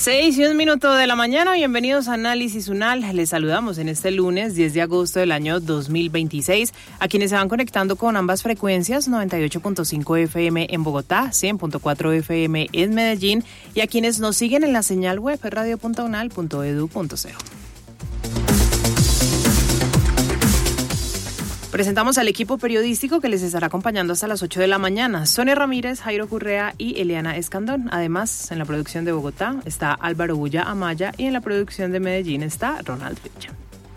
6:01 de la mañana, bienvenidos a Análisis UNAL. Les saludamos en este lunes 10 de agosto del año 2026. A quienes se van conectando con ambas frecuencias, 98.5 FM en Bogotá, 100.4 FM en Medellín, y a quienes nos siguen en la señal web radio.unal.edu.co. Presentamos al equipo periodístico que les estará acompañando hasta las 8 de la mañana. Sonia Ramírez, Jairo Correa y Eliana Escandón. Además, en la producción de Bogotá está Álvaro Bulla Amaya y en la producción de Medellín está Ronald Villa.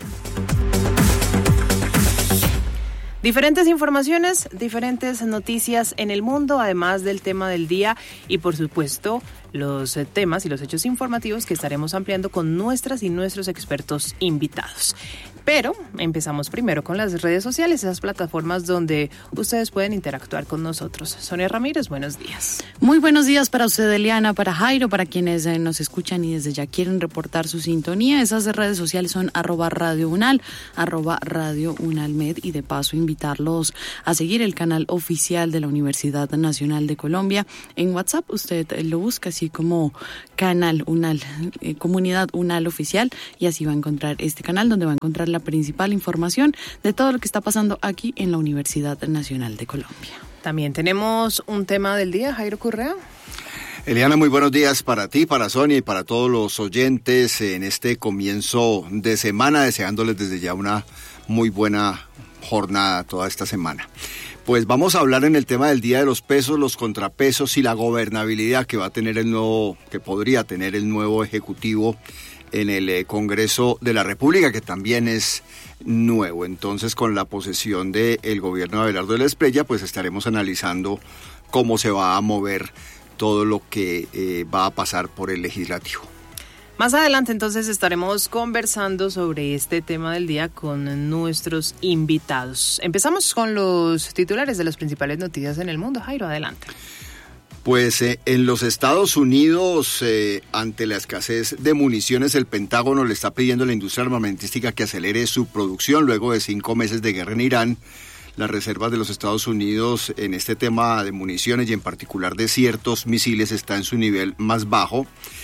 Diferentes informaciones, diferentes noticias en el mundo, además del tema del día y, por supuesto, los temas y los hechos informativos que estaremos ampliando con nuestras y nuestros expertos invitados. Pero empezamos primero con las redes sociales, esas plataformas donde ustedes pueden interactuar con nosotros. Sonia Ramírez, buenos días. Muy buenos días para usted, Eliana, para Jairo, para quienes nos escuchan y desde ya quieren reportar su sintonía. Esas redes sociales son @Radio Unal, @Radio Unalmed, y de paso invitarlos a seguir el canal oficial de la Universidad Nacional de Colombia. En WhatsApp usted lo busca así como Canal Unal, Comunidad Unal Oficial, y así va a encontrar este canal donde va a encontrar la principal información de todo lo que está pasando aquí en la Universidad Nacional de Colombia. También tenemos un tema del día, Jairo Correa. Eliana, muy buenos días para ti, para Sonia y para todos los oyentes en este comienzo de semana, deseándoles desde ya una muy buena jornada toda esta semana. Pues vamos a hablar en el tema del día de los pesos, los contrapesos y la gobernabilidad que va a tener que podría tener el nuevo Ejecutivo en el Congreso de la República, que también es nuevo. Entonces, con la posesión del gobierno de Abelardo de la Espriella, pues estaremos analizando cómo se va a mover todo lo que va a pasar por el legislativo. Más adelante entonces estaremos conversando sobre este tema del día con nuestros invitados. Empezamos con los titulares de las principales noticias en el mundo. Jairo, adelante. Pues en los Estados Unidos, ante la escasez de municiones, el Pentágono le está pidiendo a la industria armamentística que acelere su producción. Luego de 5 meses de guerra en Irán, las reservas de los Estados Unidos en este tema de municiones y en particular de ciertos misiles está en su nivel más bajo.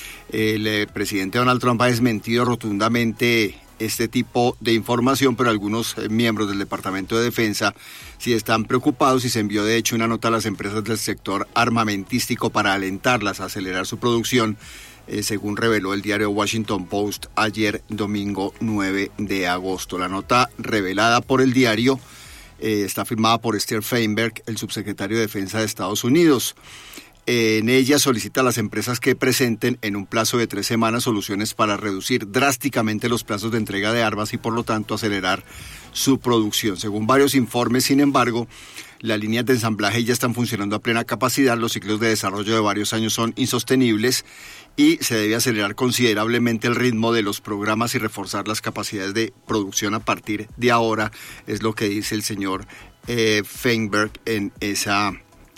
El presidente Donald Trump ha desmentido rotundamente este tipo de información, pero algunos miembros del Departamento de Defensa sí están preocupados y se envió de hecho una nota a las empresas del sector armamentístico para alentarlas a acelerar su producción, según reveló el diario Washington Post ayer domingo 9 de agosto. La nota revelada por el diario está firmada por Steve Feinberg, el subsecretario de Defensa de Estados Unidos. En ella solicita a las empresas que presenten en un plazo de 3 semanas soluciones para reducir drásticamente los plazos de entrega de armas y por lo tanto acelerar su producción. Según varios informes, sin embargo, las líneas de ensamblaje ya están funcionando a plena capacidad, los ciclos de desarrollo de varios años son insostenibles y se debe acelerar considerablemente el ritmo de los programas y reforzar las capacidades de producción a partir de ahora, es lo que dice el señor Feinberg en esa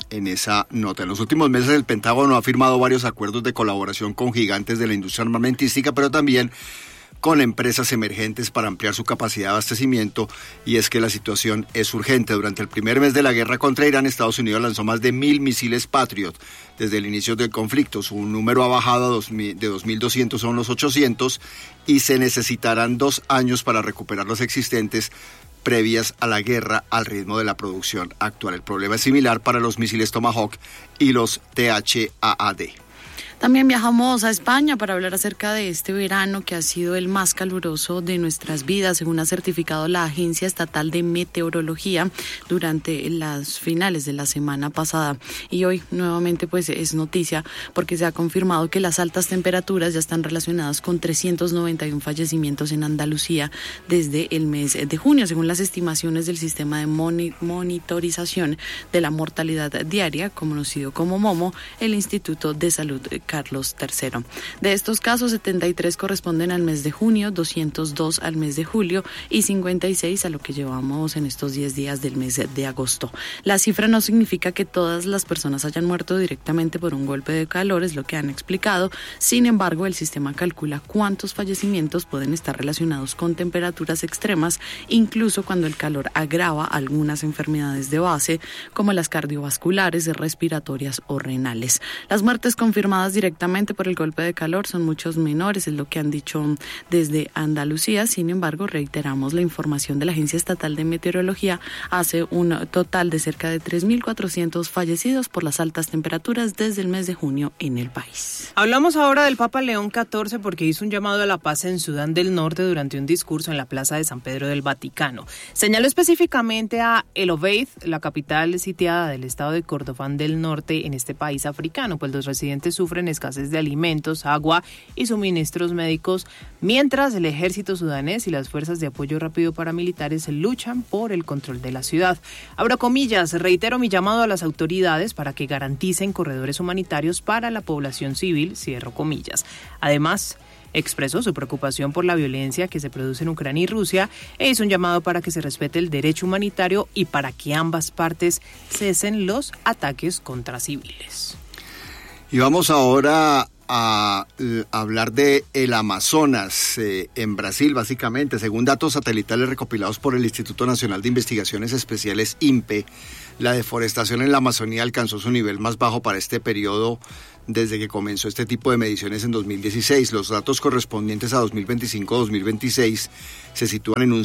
nota. En los últimos meses el Pentágono ha firmado varios acuerdos de colaboración con gigantes de la industria armamentística, pero también con empresas emergentes para ampliar su capacidad de abastecimiento, y es que la situación es urgente. Durante el primer mes de la guerra contra Irán, Estados Unidos lanzó más de 1,000 misiles Patriot desde el inicio del conflicto. Su número ha bajado de 2.200 a unos 800 y se necesitarán 2 años para recuperar los existentes previas a la guerra al ritmo de la producción actual. El problema es similar para los misiles Tomahawk y los THAAD. También viajamos a España para hablar acerca de este verano que ha sido el más caluroso de nuestras vidas, según ha certificado la Agencia Estatal de Meteorología durante las finales de la semana pasada. Y hoy nuevamente pues es noticia porque se ha confirmado que las altas temperaturas ya están relacionadas con 391 fallecimientos en Andalucía desde el mes de junio, según las estimaciones del sistema de monitorización de la mortalidad diaria, conocido como MOMO, el Instituto de Salud Carlos III. De estos casos, 73 corresponden al mes de junio, 202 al mes de julio y 56 a lo que llevamos en estos 10 días del mes de agosto. La cifra no significa que todas las personas hayan muerto directamente por un golpe de calor, es lo que han explicado. Sin embargo, el sistema calcula cuántos fallecimientos pueden estar relacionados con temperaturas extremas, incluso cuando el calor agrava algunas enfermedades de base, como las cardiovasculares, respiratorias o renales. Las muertes confirmadas directamente por el golpe de calor son muchos menores, es lo que han dicho desde Andalucía. Sin embargo, reiteramos, la información de la Agencia Estatal de Meteorología hace un total de cerca de 3.400 fallecidos por las altas temperaturas desde el mes de junio en el país. Hablamos ahora del Papa León XIV porque hizo un llamado a la paz en Sudán del Norte durante un discurso en la Plaza de San Pedro del Vaticano. Señaló específicamente a El Obeid, la capital sitiada del estado de Kordofán del Norte en este país africano, pues los residentes sufren escasez de alimentos, agua y suministros médicos, mientras el ejército sudanés y las fuerzas de apoyo rápido paramilitares luchan por el control de la ciudad. Abro comillas, reitero mi llamado a las autoridades para que garanticen corredores humanitarios para la población civil, cierro comillas. Además, expresó su preocupación por la violencia que se produce en Ucrania y Rusia e hizo un llamado para que se respete el derecho humanitario y para que ambas partes cesen los ataques contra civiles. Y vamos ahora a hablar de el Amazonas en Brasil, básicamente. Según datos satelitales recopilados por el Instituto Nacional de Investigaciones Especiales, INPE, la deforestación en la Amazonía alcanzó su nivel más bajo para este periodo desde que comenzó este tipo de mediciones en 2016. Los datos correspondientes a 2025-2026 se sitúan en un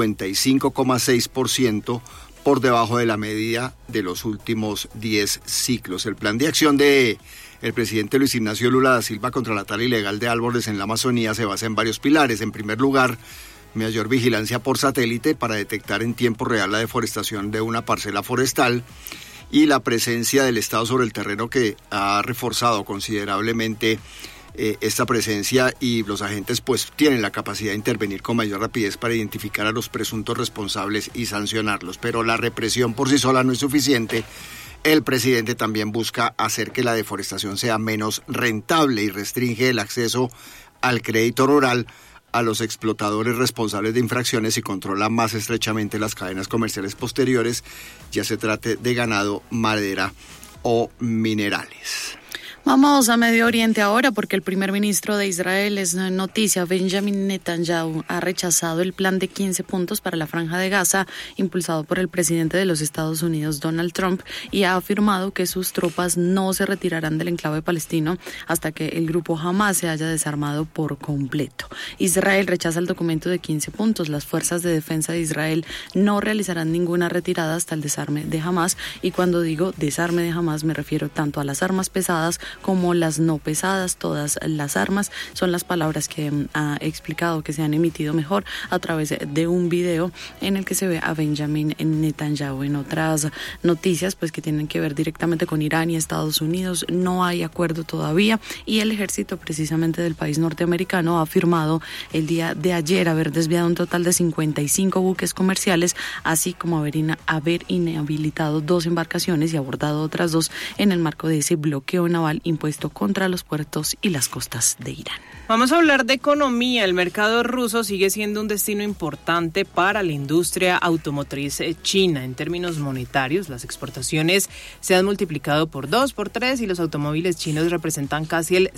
55,6% por debajo de la media de los últimos 10 ciclos. El plan de acción de el presidente Luis Ignacio Lula da Silva contra la tala ilegal de árboles en la Amazonía se basa en varios pilares. En primer lugar, mayor vigilancia por satélite para detectar en tiempo real la deforestación de una parcela forestal y la presencia del Estado sobre el terreno, que ha reforzado considerablemente esta presencia, y los agentes pues tienen la capacidad de intervenir con mayor rapidez para identificar a los presuntos responsables y sancionarlos. Pero la represión por sí sola no es suficiente. El presidente también busca hacer que la deforestación sea menos rentable y restringe el acceso al crédito rural a los explotadores responsables de infracciones y controla más estrechamente las cadenas comerciales posteriores, ya se trate de ganado, madera o minerales. Vamos a Medio Oriente ahora porque el primer ministro de Israel, es noticia, Benjamin Netanyahu, ha rechazado el plan de 15 puntos para la Franja de Gaza impulsado por el presidente de los Estados Unidos, Donald Trump, y ha afirmado que sus tropas no se retirarán del enclave palestino hasta que el grupo Hamas se haya desarmado por completo. Israel rechaza el documento de 15 puntos. Las fuerzas de defensa de Israel no realizarán ninguna retirada hasta el desarme de Hamas, y cuando digo desarme de Hamas me refiero tanto a las armas pesadas como las no pesadas. Todas las armas son las palabras que ha explicado, que se han emitido mejor a través de un video en el que se ve a Benjamin Netanyahu. En otras noticias pues que tienen que ver directamente con Irán y Estados Unidos, no hay acuerdo todavía, y el ejército precisamente del país norteamericano ha afirmado el día de ayer haber desviado un total de 55 buques comerciales, así como haber inhabilitado 2 embarcaciones y abordado otras 2 en el marco de ese bloqueo naval impuesto contra los puertos y las costas de Irán. Vamos a hablar de economía. El mercado ruso sigue siendo un destino importante para la industria automotriz china. En términos monetarios, las exportaciones se han multiplicado por 2, por 3, y los automóviles chinos representan casi el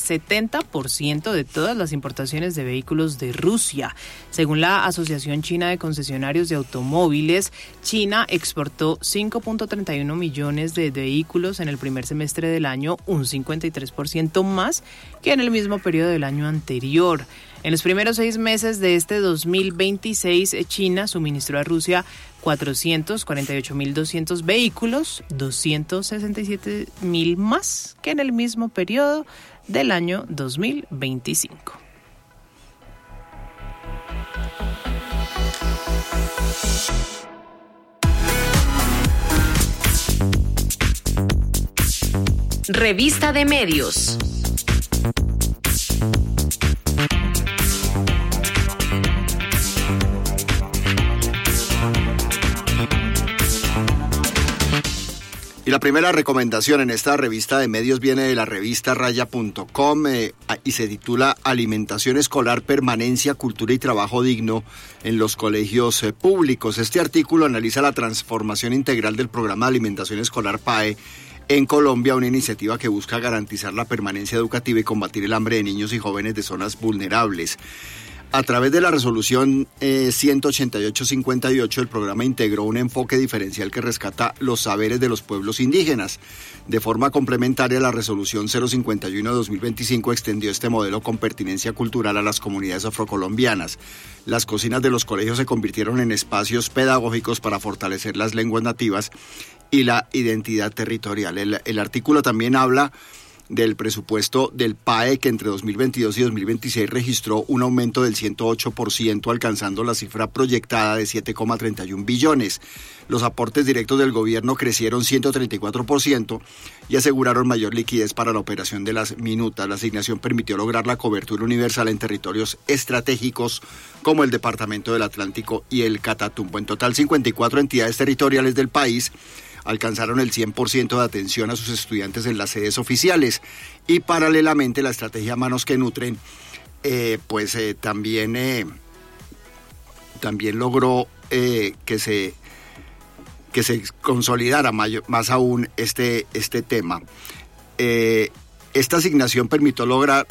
70% de todas las importaciones de vehículos de Rusia. Según la Asociación China de Concesionarios de Automóviles, China exportó 5.31 millones de vehículos en el primer semestre del año, un 53% más que en el mismo periodo del año anterior. En los primeros 6 meses de este 2026, China suministró a Rusia 448.200 vehículos, 267.000 más que en el mismo periodo del año 2025. Revista de Medios. Y la primera recomendación en esta revista de medios viene de la revista Raya.com y se titula Alimentación escolar, permanencia, cultura y trabajo digno en los colegios públicos. Este artículo analiza la transformación integral del programa de alimentación escolar PAE en Colombia, una iniciativa que busca garantizar la permanencia educativa y combatir el hambre de niños y jóvenes de zonas vulnerables. A través de la resolución 188-58, el programa integró un enfoque diferencial que rescata los saberes de los pueblos indígenas. De forma complementaria, la resolución 051-2025 extendió este modelo con pertinencia cultural a las comunidades afrocolombianas. Las cocinas de los colegios se convirtieron en espacios pedagógicos para fortalecer las lenguas nativas y la identidad territorial. El artículo también habla del presupuesto del PAE, que entre 2022 y 2026 registró un aumento del 108%, alcanzando la cifra proyectada de 7,31 billones. Los aportes directos del gobierno crecieron 134% y aseguraron mayor liquidez para la operación de las minutas. La asignación permitió lograr la cobertura universal en territorios estratégicos como el Departamento del Atlántico y el Catatumbo. En total, 54 entidades territoriales del país alcanzaron el 100% de atención a sus estudiantes en las sedes oficiales, y paralelamente la estrategia Manos que Nutren también logró que se consolidara más aún este tema. Esta asignación permitió lograr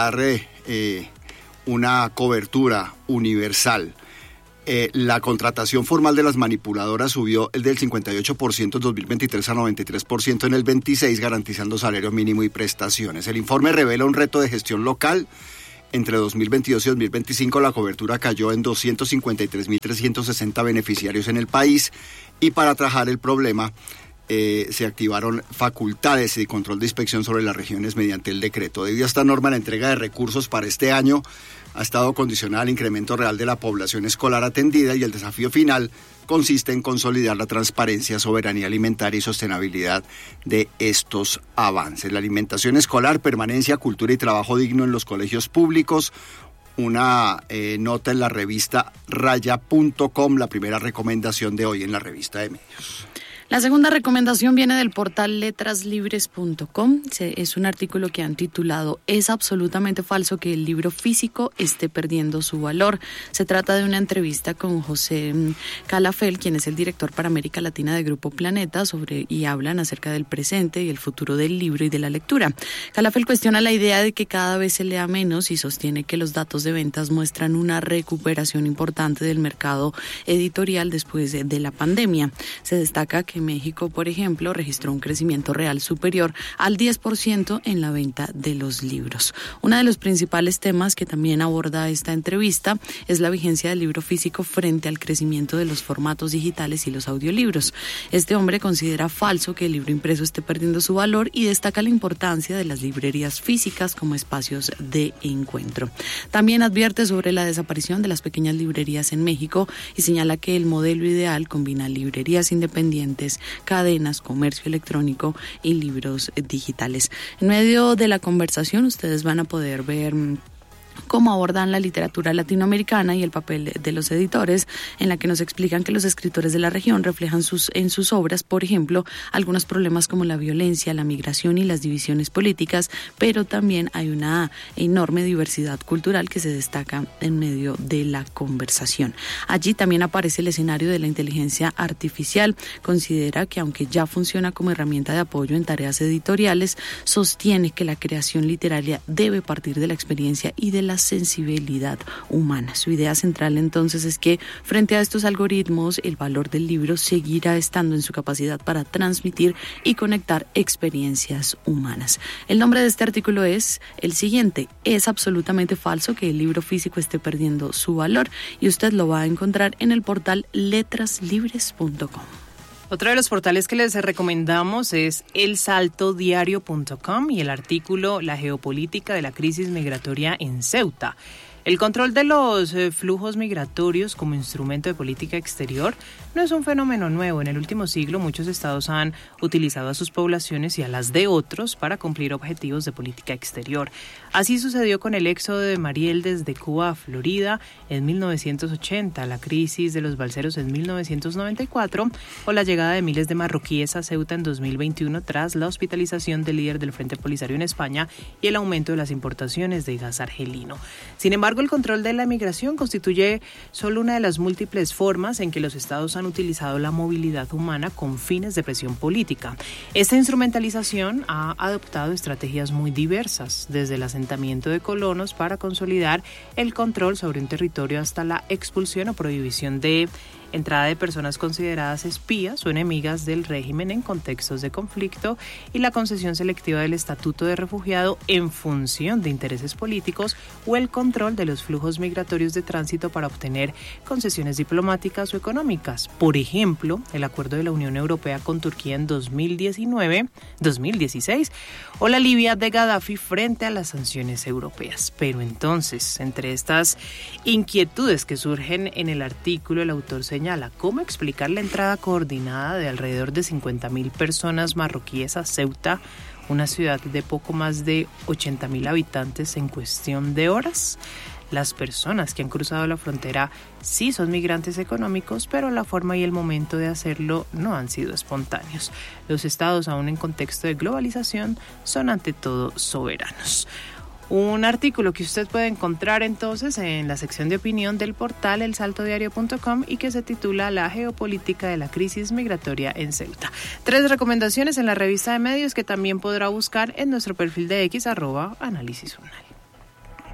una cobertura universal. La contratación formal de las manipuladoras subió del 58% en 2023 a 93% en el 26, garantizando salario mínimo y prestaciones. El informe revela un reto de gestión local. Entre 2022 y 2025 la cobertura cayó en 253.360 beneficiarios en el país, y para atajar el problema se activaron facultades de control de inspección sobre las regiones mediante el decreto. Debido a esta norma, la entrega de recursos para este año ha estado condicionada al incremento real de la población escolar atendida, y el desafío final consiste en consolidar la transparencia, soberanía alimentaria y sostenibilidad de estos avances. La alimentación escolar, permanencia, cultura y trabajo digno en los colegios públicos. Una nota en la revista raya.com, la primera recomendación de hoy en la revista de medios. La segunda recomendación viene del portal letraslibres.com. Es un artículo que han titulado "Es absolutamente falso que el libro físico esté perdiendo su valor". Se trata de una entrevista con José Calafel, quien es el director para América Latina de Grupo Planeta, y hablan acerca del presente y el futuro del libro y de la lectura. Calafel cuestiona la idea de que cada vez se lea menos y sostiene que los datos de ventas muestran una recuperación importante del mercado editorial después de la pandemia. Se destaca que México, por ejemplo, registró un crecimiento real superior al 10% en la venta de los libros. Uno de los principales temas que también aborda esta entrevista es la vigencia del libro físico frente al crecimiento de los formatos digitales y los audiolibros. Este hombre considera falso que el libro impreso esté perdiendo su valor y destaca la importancia de las librerías físicas como espacios de encuentro. También advierte sobre la desaparición de las pequeñas librerías en México y señala que el modelo ideal combina librerías independientes, cadenas, comercio electrónico y libros digitales. En medio de la conversación ustedes van a poder ver cómo abordan la literatura latinoamericana y el papel de los editores, en la que nos explican que los escritores de la región reflejan en sus obras, por ejemplo, algunos problemas como la violencia, la migración y las divisiones políticas, pero también hay una enorme diversidad cultural que se destaca en medio de la conversación. Allí también aparece el escenario de la inteligencia artificial. Considera que aunque ya funciona como herramienta de apoyo en tareas editoriales, sostiene que la creación literaria debe partir de la experiencia y de la sensibilidad humana. Su idea central entonces es que frente a estos algoritmos, el valor del libro seguirá estando en su capacidad para transmitir y conectar experiencias humanas. El nombre de este artículo es el siguiente: "Es absolutamente falso que el libro físico esté perdiendo su valor", y usted lo va a encontrar en el portal letraslibres.com. Otro de los portales que les recomendamos es elsaltodiario.com y el artículo "La geopolítica de la crisis migratoria en Ceuta". El control de los flujos migratorios como instrumento de política exterior no es un fenómeno nuevo. En el último siglo, muchos estados han utilizado a sus poblaciones y a las de otros para cumplir objetivos de política exterior. Así sucedió con el éxodo de Mariel desde Cuba a Florida en 1980, la crisis de los balseros en 1994 o la llegada de miles de marroquíes a Ceuta en 2021 tras la hospitalización del líder del Frente Polisario en España y el aumento de las importaciones de gas argelino. Sin embargo, el control de la migración constituye solo una de las múltiples formas en que los estados han han utilizado la movilidad humana con fines de presión política. Esta instrumentalización ha adoptado estrategias muy diversas, desde el asentamiento de colonos para consolidar el control sobre un territorio hasta la expulsión o prohibición de entrada de personas consideradas espías o enemigas del régimen en contextos de conflicto y la concesión selectiva del estatuto de refugiado en función de intereses políticos o el control de los flujos migratorios de tránsito para obtener concesiones diplomáticas o económicas. Por ejemplo, el acuerdo de la Unión Europea con Turquía en 2016 o la Libia de Gaddafi frente a las sanciones europeas. Pero entonces, entre estas inquietudes que surgen en el artículo, el autor señala cómo explicar la entrada coordinada de alrededor de 50.000 personas marroquíes a Ceuta, una ciudad de poco más de 80.000 habitantes, en cuestión de horas. Las personas que han cruzado la frontera sí son migrantes económicos, pero la forma y el momento de hacerlo no han sido espontáneos. Los estados, aún en contexto de globalización, son ante todo soberanos. Un artículo que usted puede encontrar entonces en la sección de opinión del portal elsaltodiario.com y que se titula La geopolítica de la crisis migratoria en Ceuta. 3 recomendaciones en la revista de medios que también podrá buscar en nuestro perfil de X @análisis unal.